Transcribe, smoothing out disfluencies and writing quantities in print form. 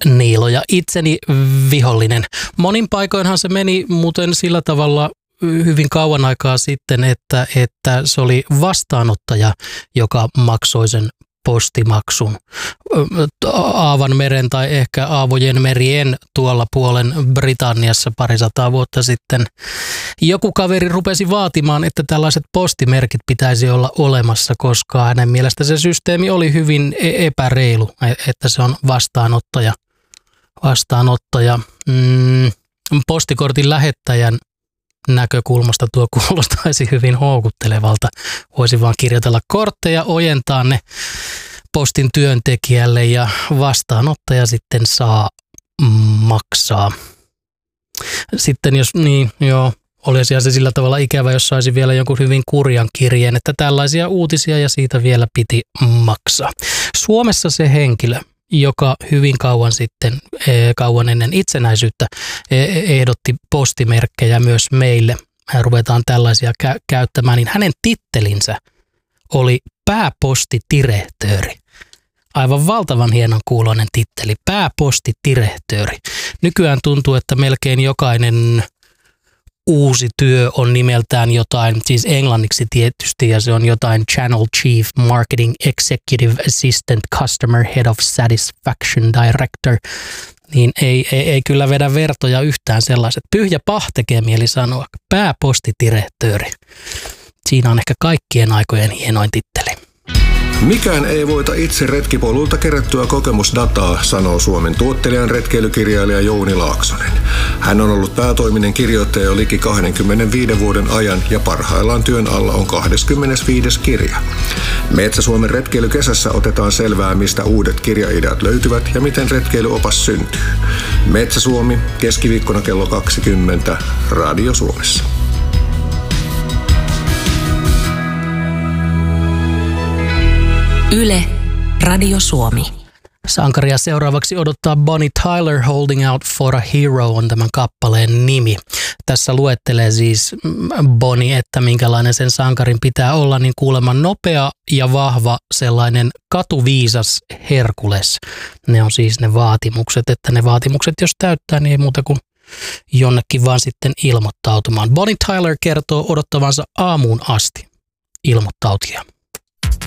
Niilo ja itseni vihollinen. Monin paikoinhan se meni muuten sillä tavalla hyvin kauan aikaa sitten, että se oli vastaanottaja, joka maksoi sen postimaksun. Aavanmeren tai ehkä Aavojen merien tuolla puolen Britanniassa 200 vuotta sitten joku kaveri rupesi vaatimaan, että tällaiset postimerkit pitäisi olla olemassa, koska hänen mielestä se systeemi oli hyvin epäreilu, että se on vastaanottaja. Postikortin lähettäjän näkökulmasta tuo kuulostaisi hyvin houkuttelevalta. Voisi vaan kirjoitella kortteja, ojentaa ne postin työntekijälle ja vastaanottaja sitten saa maksaa. Sitten jos olisi se sillä tavalla ikävä, jos saisi vielä jonkun hyvin kurjan kirjeen, että tällaisia uutisia ja siitä vielä piti maksaa. Suomessa se henkilö, joka hyvin kauan ennen itsenäisyyttä ehdotti postimerkkejä myös meille, ruvetaan tällaisia käyttämään, niin hänen tittelinsä oli pääpostitirehtööri. Aivan valtavan hienon kuuloinen titteli, pääpostitirehtööri. Nykyään tuntuu, että melkein jokainen uusi työ on nimeltään jotain, siis englanniksi tietysti, ja se on jotain Channel Chief, Marketing Executive Assistant, Customer Head of Satisfaction Director, niin ei kyllä vedä vertoja yhtään sellaiset. Pyhjä pah tekee mieli sanoa, pääpostitirehtööri. Siinä on ehkä kaikkien aikojen hienoin titteli. Mikään ei voita itse retkipolulta kerättyä kokemusdataa, sanoo Suomen tuottelijan retkeilykirjailija Jouni Laaksonen. Hän on ollut päätoiminen kirjoittaja jo liki 25 vuoden ajan ja parhaillaan työn alla on 25. kirja. Metsä-Suomen retkeilykesässä otetaan selvää, mistä uudet kirjaideat löytyvät ja miten retkeilyopas syntyy. Metsä-Suomi, keskiviikkona kello 20, Radio Suomessa. Yle, Radio Suomi. Sankaria seuraavaksi odottaa Bonnie Tyler, Holding Out for a Hero on tämän kappaleen nimi. Tässä luettelee siis Bonnie, että minkälainen sen sankarin pitää olla, niin kuulemma nopea ja vahva sellainen katuviisas Herkules. Ne on siis ne vaatimukset, että ne vaatimukset jos täyttää, niin ei muuta kuin jonnekin vaan sitten ilmoittautumaan. Bonnie Tyler kertoo odottavansa aamuun asti ilmoittautujia.